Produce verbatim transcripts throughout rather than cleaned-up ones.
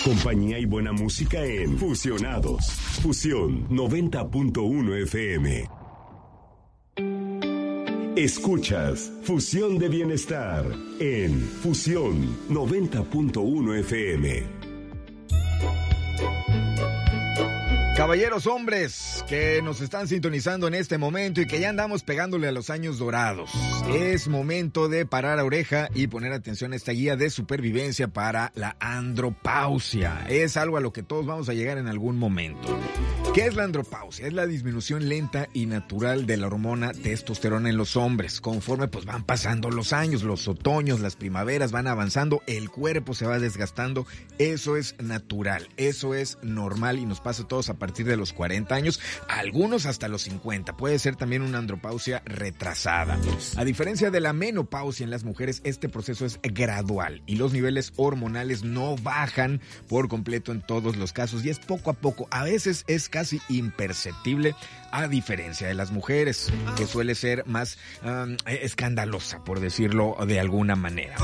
Compañía y buena música en Fusionados. Fusión noventa punto uno F M. Escuchas Fusión de Bienestar en Fusión noventa punto uno F M. Caballeros, hombres que nos están sintonizando en este momento y que ya andamos pegándole a los años dorados, es momento de parar a oreja y poner atención a esta guía de supervivencia para la andropausia. Es algo a lo que todos vamos a llegar en algún momento. ¿Qué es la andropausia? Es la disminución lenta y natural de la hormona testosterona en los hombres. Conforme pues van pasando los años, los otoños, las primaveras van avanzando, el cuerpo se va desgastando. Eso es natural, eso es normal y nos pasa a todos a partir de los cuarenta años, algunos hasta los cincuenta. Puede ser también una andropausia retrasada. A diferencia de la menopausia en las mujeres, este proceso es gradual y los niveles hormonales no bajan por completo en todos los casos y es poco a poco. A veces es casi imperceptible, a diferencia de las mujeres, que suele ser más um, escandalosa, por decirlo de alguna manera.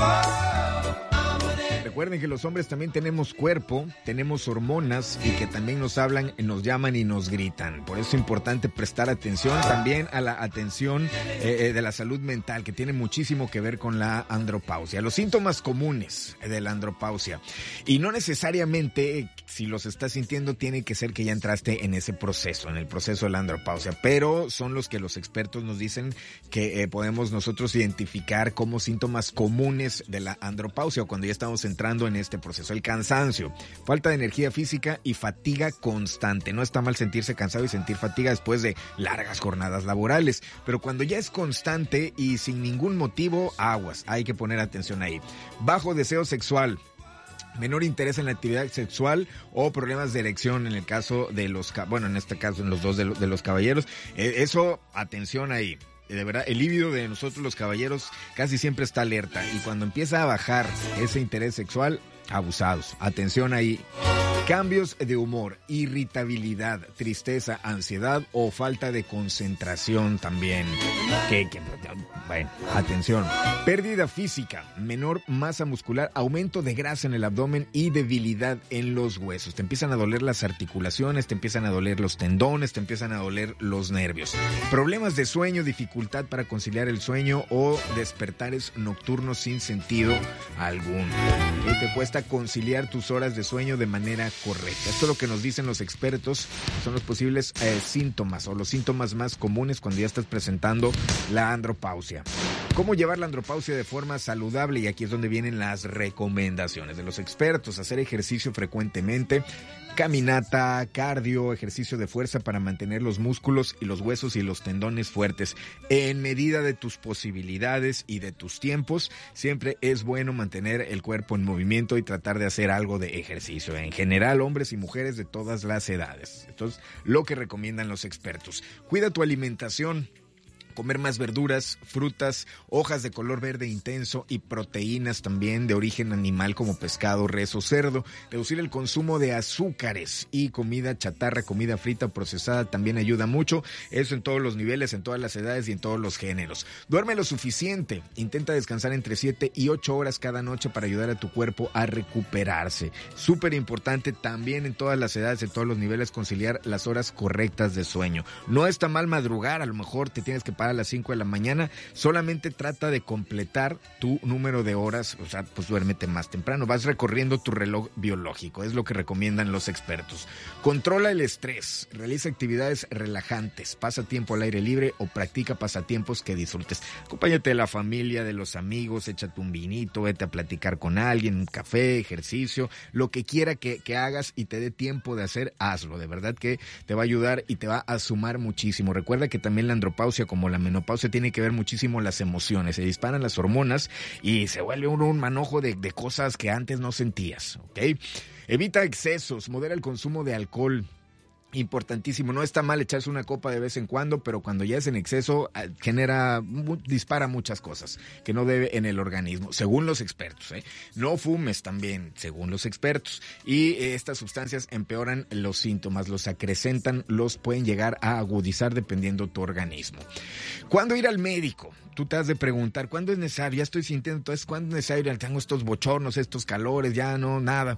Recuerden que los hombres también tenemos cuerpo, tenemos hormonas y que también nos hablan, nos llaman y nos gritan. Por eso es importante prestar atención también a la atención eh, de la salud mental, que tiene muchísimo que ver con la andropausia. Los síntomas comunes de la andropausia. Y no necesariamente, si los estás sintiendo, tiene que ser que ya entraste en ese proceso, en el proceso de la andropausia. Pero son los que los expertos nos dicen que eh, podemos nosotros identificar como síntomas comunes de la andropausia o cuando ya estamos entrando en este proceso. El cansancio, falta de energía física y fatiga constante. No está mal sentirse cansado y sentir fatiga después de largas jornadas laborales, pero cuando ya es constante y sin ningún motivo, aguas, hay que poner atención ahí. Bajo deseo sexual, menor interés en la actividad sexual o problemas de erección en el caso de los, bueno, en este caso en los dos de los, de los caballeros. Eh, eso, atención ahí. De verdad, el líbido de nosotros los caballeros casi siempre está alerta y cuando empieza a bajar ese interés sexual, abusados. Atención ahí. Cambios de humor, irritabilidad, tristeza, ansiedad o falta de concentración también. Que, que, bueno, atención. Pérdida física, menor masa muscular, aumento de grasa en el abdomen y debilidad en los huesos. Te empiezan a doler las articulaciones, te empiezan a doler los tendones, te empiezan a doler los nervios. Problemas de sueño, dificultad para conciliar el sueño o despertares nocturnos sin sentido alguno. Y te cuesta conciliar tus horas de sueño de manera correcta. Esto es lo que nos dicen los expertos, son los posibles eh, síntomas o los síntomas más comunes cuando ya estás presentando la andropausia. ¿Cómo llevar la andropausia de forma saludable? Y aquí es donde vienen las recomendaciones de los expertos. Hacer ejercicio frecuentemente, caminata, cardio, ejercicio de fuerza para mantener los músculos y los huesos y los tendones fuertes. En medida de tus posibilidades y de tus tiempos, siempre es bueno mantener el cuerpo en movimiento y tratar de hacer algo de ejercicio. En general, hombres y mujeres de todas las edades. Entonces, lo que recomiendan los expertos. Cuida tu alimentación. Comer más verduras, frutas, hojas de color verde intenso y proteínas también de origen animal como pescado, res o cerdo. Reducir el consumo de azúcares y comida chatarra, comida frita o procesada también ayuda mucho. Eso en todos los niveles, en todas las edades y en todos los géneros. Duerme lo suficiente. Intenta descansar entre siete y ocho horas cada noche para ayudar a tu cuerpo a recuperarse. Súper importante también en todas las edades, en todos los niveles, conciliar las horas correctas de sueño. No está mal madrugar, a lo mejor te tienes que parar a las cinco de la mañana, solamente trata de completar tu número de horas, o sea, pues duérmete más temprano, vas recorriendo tu reloj biológico, es lo que recomiendan los expertos. Controla el estrés, realiza actividades relajantes, pasa tiempo al aire libre o practica pasatiempos que disfrutes. Acompáñate de la familia, de los amigos, échate un vinito, vete a platicar con alguien, un café, ejercicio, lo que quiera que, que hagas y te dé tiempo de hacer, hazlo, de verdad que te va a ayudar y te va a sumar muchísimo. Recuerda que también la andropausia, como la menopausia, tiene que ver muchísimo las emociones, se disparan las hormonas y se vuelve uno un manojo de, de cosas que antes no sentías, ¿ok? Evita excesos, modera el consumo de alcohol. Importantísimo, no está mal echarse una copa de vez en cuando, pero cuando ya es en exceso genera, dispara muchas cosas que no debe en el organismo, según los expertos, ¿eh? No fumes también, según los expertos, y eh, estas sustancias empeoran los síntomas, los acrecentan, los pueden llegar a agudizar dependiendo tu organismo. ¿Cuándo ir al médico? Tú te has de preguntar, ¿cuándo es necesario? Ya estoy sintiendo, entonces, ¿cuándo es necesario? Tengo estos bochornos, estos calores, ya no, nada.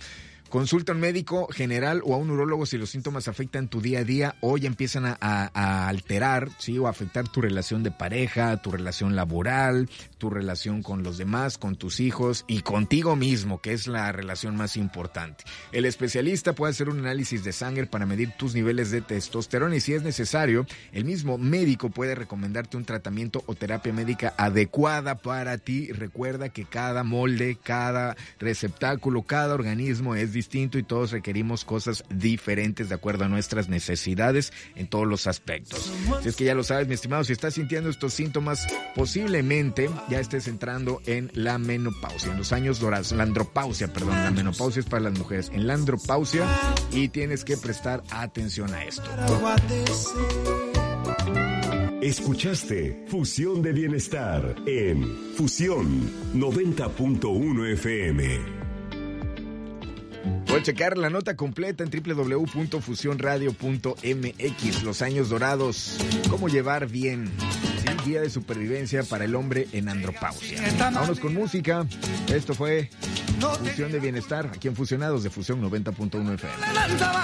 Consulta a un médico general o a un urólogo si los síntomas afectan tu día a día o ya empiezan a, a, a alterar, ¿sí? O a afectar tu relación de pareja, tu relación laboral, tu relación con los demás, con tus hijos y contigo mismo, que es la relación más importante. El especialista puede hacer un análisis de sangre para medir tus niveles de testosterona y si es necesario, el mismo médico puede recomendarte un tratamiento o terapia médica adecuada para ti. Recuerda que cada molde, cada receptáculo, cada organismo es distinto y todos requerimos cosas diferentes de acuerdo a nuestras necesidades en todos los aspectos. Si es que ya lo sabes, mi estimado, si estás sintiendo estos síntomas, posiblemente ya estés entrando en la menopausia, en los años dorados, la andropausia, perdón, la menopausia es para las mujeres, en la andropausia, y tienes que prestar atención a esto. Escuchaste Fusión de Bienestar en Fusión noventa punto uno F M. Puedes checar la nota completa en doble u doble u doble u punto fusión radio punto m x. Los años dorados, cómo llevar bien, ¿sí? Guía de supervivencia para el hombre en andropausia. Vámonos con música. Esto fue Fusión de Bienestar, aquí en Fusionados de Fusión noventa punto uno F M.